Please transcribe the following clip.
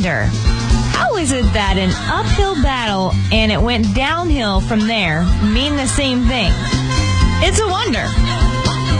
wonder, how is it that an uphill battle and it went downhill from there mean the same thing? It's a wonder.